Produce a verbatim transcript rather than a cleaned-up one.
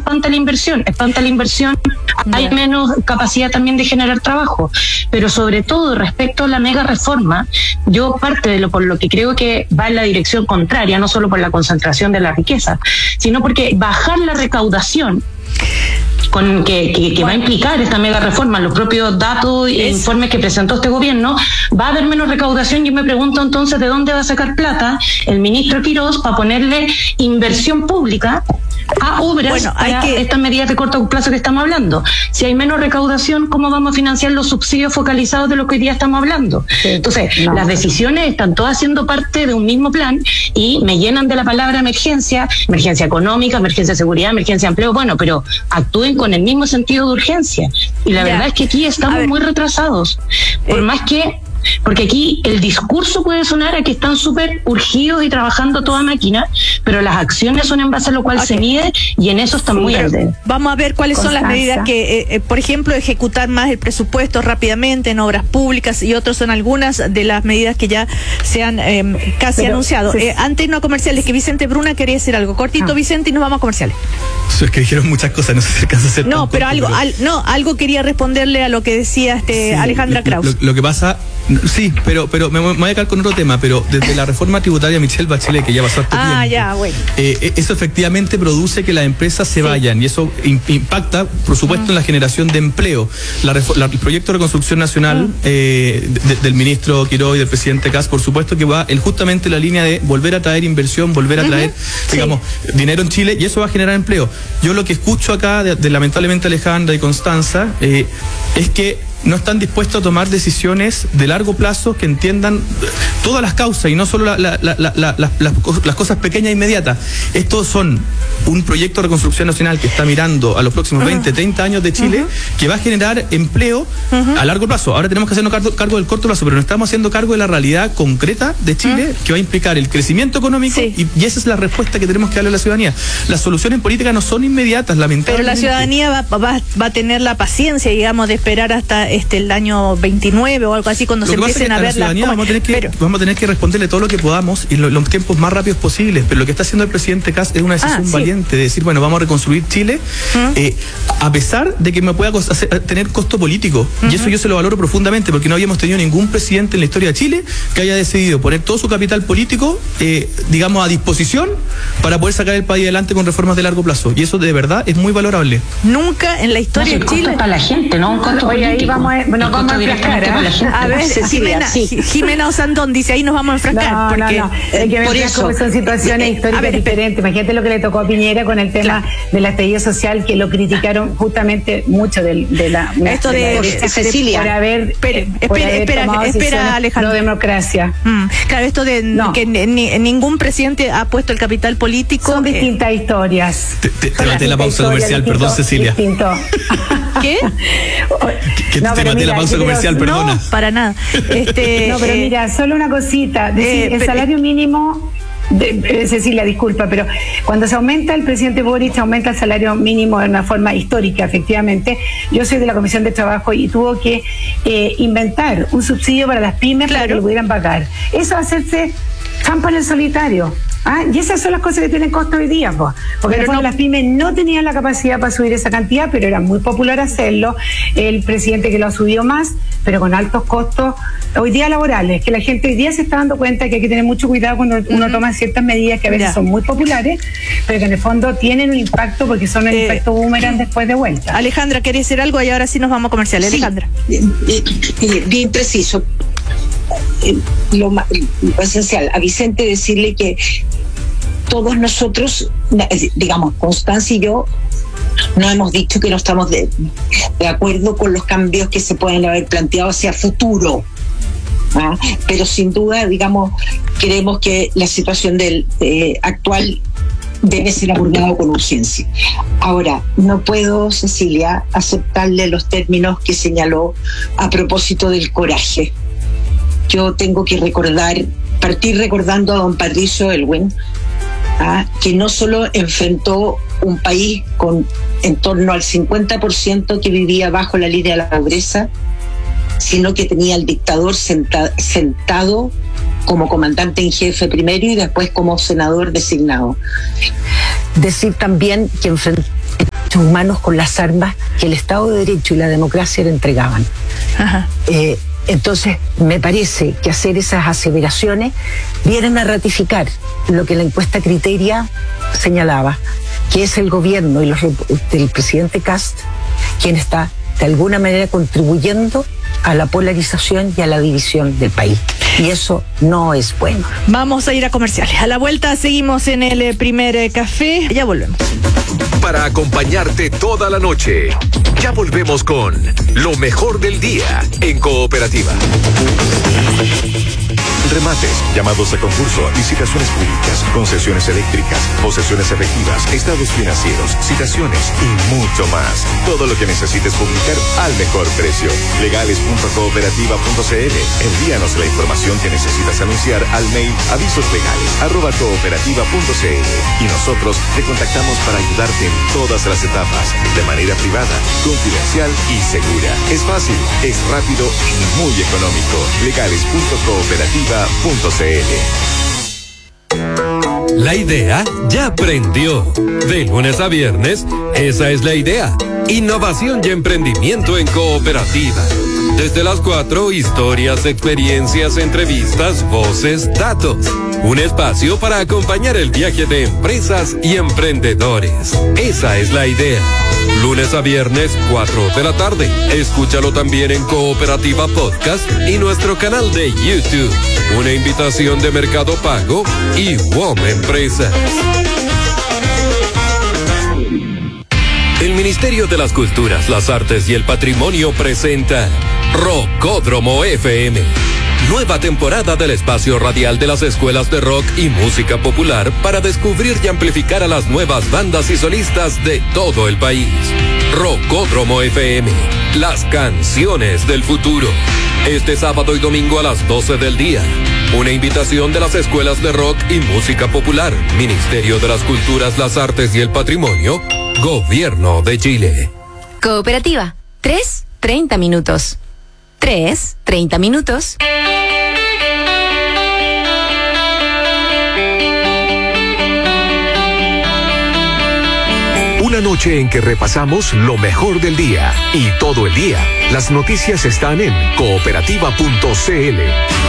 espanta la inversión, espanta la inversión, hay yeah. menos capacidad también de generar trabajo, pero sobre todo respecto a la mega reforma, yo parte de lo por lo que creo que va en la dirección contraria, no solo por la concentración de la riqueza, sino porque bajar la recaudación con que, que, que va a implicar esta mega reforma, los propios datos e informes que presentó este gobierno, va a haber menos recaudación. Yo me pregunto entonces de dónde va a sacar plata el ministro Quirós para ponerle inversión pública a obras bueno, hay para que... estas medidas de corto plazo que estamos hablando. Si hay menos recaudación, ¿cómo vamos a financiar los subsidios focalizados de los que hoy día estamos hablando? Sí. Entonces, no. las decisiones están todas siendo parte de un mismo plan y me llenan de la palabra emergencia, emergencia económica, emergencia de seguridad, emergencia de empleo, bueno, pero actúen con el mismo sentido de urgencia. Y la ya. verdad es que aquí estamos muy retrasados. Por eh. más que Porque aquí el discurso puede sonar a que están súper urgidos y trabajando toda máquina, pero las acciones son en base a lo cual okay. se mide y en eso están sí, muy altos. Vamos a ver cuáles Constanza. son las medidas que, eh, por ejemplo, ejecutar más el presupuesto rápidamente en obras públicas y otros son algunas de las medidas que ya se han eh, casi pero, anunciado. Sí. Eh, antes no comerciales, que Vicente Bruna quería decir algo. Cortito, ah. Vicente, y nos vamos a comerciales. Es que dijeron muchas cosas, no sé si alcanza a hacer No, pero algo, pero... Al, no, algo quería responderle a lo que decía este sí, Alejandra Kraus. Lo, lo que pasa... Sí, pero pero me, me voy a quedar con otro tema, pero desde la reforma tributaria Michelle Bachelet, que ya pasó hasta ah, tiempo, ya, bueno. eh, eso efectivamente produce que las empresas se sí. vayan y eso in, impacta, por supuesto, mm. en la generación de empleo. La, la, el proyecto de reconstrucción nacional mm. eh, de, del ministro Quirós y del presidente Kast, por supuesto que va en justamente la línea de volver a traer inversión, volver a traer, mm-hmm. digamos, sí. dinero en Chile y eso va a generar empleo. Yo lo que escucho acá de, de lamentablemente Alejandra y Constanza eh, es que no están dispuestos a tomar decisiones de largo plazo que entiendan todas las causas y no solo la, la, la, la, la, la, las, las cosas pequeñas e inmediatas. Estos son un proyecto de reconstrucción nacional que está mirando a los próximos veinte, treinta años de Chile, uh-huh. que va a generar empleo uh-huh. a largo plazo. Ahora tenemos que hacernos cargo, cargo del corto plazo, pero no estamos haciendo cargo de la realidad concreta de Chile, uh-huh. que va a implicar el crecimiento económico sí. y, y esa es la respuesta que tenemos que darle a la ciudadanía. Las soluciones políticas no son inmediatas, lamentablemente. Pero la ciudadanía va, va, va a tener la paciencia, digamos, de esperar hasta este el año veintinueve o algo así cuando lo se empiecen a, a ver las cosas. Vamos a tener que pero, vamos a tener que responderle todo lo que podamos y lo, los tiempos más rápidos posibles, pero lo que está haciendo el presidente Kast es una decisión ah, sí. valiente de decir, bueno, vamos a reconstruir Chile uh-huh. eh, a pesar de que me pueda hacer, tener costo político uh-huh. y eso yo se lo valoro profundamente porque no habíamos tenido ningún presidente en la historia de Chile que haya decidido poner todo su capital político eh, digamos a disposición para poder sacar el país adelante con reformas de largo plazo y eso de verdad es muy valorable. Nunca en la historia no, de Chile para la gente, no un costo Oye, político. Ahí vamos a, nos vamos a enfrascar, ¿eh? A ver, Jimena, sí. Jimena Osandón dice, ahí nos vamos a enfrascar. No, porque, no, no. Es que por eso son situaciones eh, históricas ver, diferentes. Imagínate lo que le tocó a Piñera con el tema claro. del estallido social, que lo criticaron justamente mucho de, de la... Esto de, de, de, de Cecilia. Por haber, espera, por espera, haber espera, espera Alejandro. No democracia. Mm, claro, esto de no. que ni, ni, ningún presidente ha puesto el capital político. Son eh, distintas historias. Te, te, te maté la pausa comercial, distinto, perdón, Cecilia. Distinto. ¿Qué? Que, que no, te maté mira, la pausa comercial, no, perdona. No, para nada. Este, no, pero eh, mira, solo una cosita. Decir, eh, el pero, salario mínimo... De, eh, Cecilia, disculpa, pero cuando se aumenta el presidente Boric, aumenta el salario mínimo de una forma histórica, efectivamente. Yo soy de la Comisión de Trabajo y tuvo que eh, inventar un subsidio para las pymes claro. para que lo pudieran pagar. Eso va a hacerse trampa en el solitario. Ah, y esas son las cosas que tienen costo hoy día, pues. Porque en el fondo no. las pymes no tenían la capacidad para subir esa cantidad, pero era muy popular hacerlo. El presidente que lo ha subido más, pero con altos costos hoy día laborales, que la gente hoy día se está dando cuenta que hay que tener mucho cuidado cuando uh-huh. uno toma ciertas medidas que a veces ya. son muy populares, pero que en el fondo tienen un impacto porque son el eh, impacto boomerang después de vuelta. Alejandra, ¿querés decir algo? Y ahora sí nos vamos a comerciales. Sí. Alejandra. Bien, bien preciso. Lo, más, lo esencial, a Vicente decirle que todos nosotros, digamos, Constanza y yo, no hemos dicho que no estamos de, de acuerdo con los cambios que se pueden haber planteado hacia futuro. ¿Ah? Pero sin duda, digamos, creemos que la situación del eh, actual debe ser abordado con urgencia. Ahora, no puedo, Cecilia, aceptarle los términos que señaló a propósito del coraje. Yo tengo que recordar, partir recordando a don Patricio Elwin, ¿ah? que no solo enfrentó un país con en torno al cincuenta por ciento que vivía bajo la línea de la pobreza, sino que tenía al dictador senta, sentado como comandante en jefe primero y después como senador designado. Decir también que enfrentó derechos humanos con las armas que el Estado de Derecho y la democracia le entregaban. Ajá. Eh, entonces, me parece que hacer esas aseveraciones vienen a ratificar lo que la encuesta Criteria señalaba, que es el gobierno y los del presidente Kast quien está de alguna manera contribuyendo a la polarización y a la división del país. Y eso no es bueno. Vamos a ir a comerciales. A la vuelta seguimos en el primer café. Ya volvemos. Para acompañarte toda la noche. Ya volvemos con lo mejor del día en Cooperativa. Remates, llamados a concurso, licitaciones públicas, concesiones eléctricas, posesiones efectivas, estados financieros, citaciones y mucho más. Todo lo que necesites publicar al mejor precio. legales punto cooperativa punto c l. Envíanos la información que necesitas anunciar al mail avisoslegales arroba cooperativa punto c l y nosotros te contactamos para ayudarte en todas las etapas, de manera privada, confidencial y segura. Es fácil, es rápido y muy económico. legales punto cooperativa punto c l. La idea ya prendió. De lunes a viernes, esa es la idea. Innovación y emprendimiento en Cooperativa. Desde las cuatro, historias, experiencias, entrevistas, voces, datos. Un espacio para acompañar el viaje de empresas y emprendedores. Esa es la idea. Lunes a viernes, cuatro de la tarde. Escúchalo también en Cooperativa Podcast y nuestro canal de YouTube. Una invitación de Mercado Pago y W O M Empresas. El Ministerio de las Culturas, las Artes y el Patrimonio presenta Rockódromo F M. Nueva temporada del espacio radial de las escuelas de rock y música popular para descubrir y amplificar a las nuevas bandas y solistas de todo el país. Rockódromo F M, las canciones del futuro. Este sábado y domingo a las doce del día. Una invitación de las escuelas de rock y música popular, Ministerio de las Culturas, las Artes y el Patrimonio, Gobierno de Chile. Cooperativa, tres, treinta minutos. tres, treinta minutos. Una noche en que repasamos lo mejor del día y todo el día. Las noticias están en cooperativa punto c l.